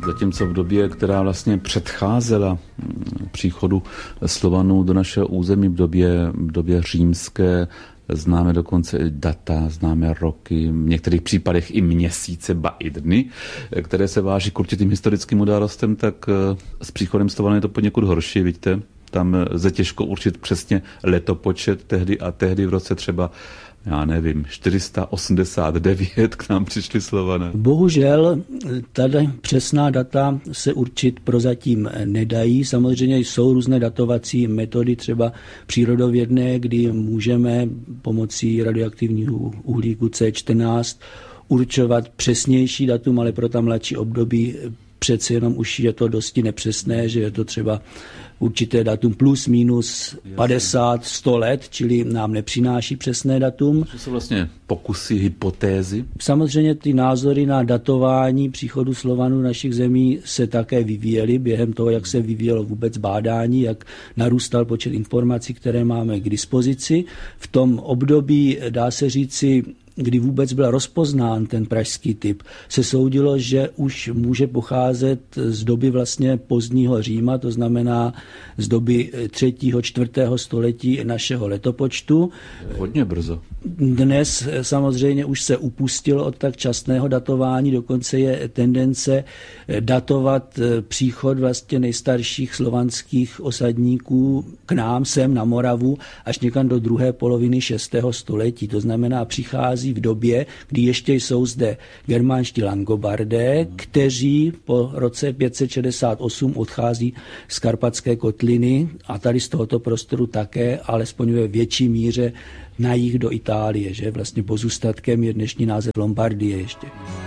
Zatímco v době, která vlastně předcházela příchodu Slovanů do našeho území, v době římské, známe dokonce i data, známe roky, v některých případech i měsíce, ba i dny, které se váží k určitým historickým událostem, tak s příchodem Slovanů je to poněkud horší, vidíte. Tam lze těžko určit přesně letopočet tehdy v roce třeba, já nevím, 489 k nám přišli Slované. Bohužel tady přesná data se určit prozatím nedají. Samozřejmě jsou různé datovací metody, třeba přírodovědné, kdy můžeme pomocí radioaktivního uhlíku C14 určovat přesnější datum, ale pro ta mladší období přece jenom už je to dosti nepřesné, že je to třeba určité datum plus minus 50, 100 let, čili nám nepřináší přesné datum. To jsou vlastně pokusy, hypotézy? Samozřejmě ty názory na datování příchodu Slovanů našich zemí se také vyvíjely během toho, jak se vyvíjelo vůbec bádání, jak narůstal počet informací, které máme k dispozici. V tom období, dá se říci, kdy vůbec byl rozpoznán ten pražský typ, se soudilo, že už může pocházet z doby vlastně pozdního Říma, to znamená z doby 3. 4. století našeho letopočtu. Hodně brzo. Dnes samozřejmě už se upustilo od tak časného datování, dokonce je tendence datovat příchod vlastně nejstarších slovanských osadníků k nám sem na Moravu až někam do druhé poloviny 6. století. To znamená, přichází v době, kdy ještě jsou zde germánští Langobardé, kteří po roce 568 odchází z Karpatské kotliny a tady z tohoto prostoru také, alespoň ve větší míře na jih do Itálie, že vlastně pozůstatkem je dnešní název Lombardie ještě.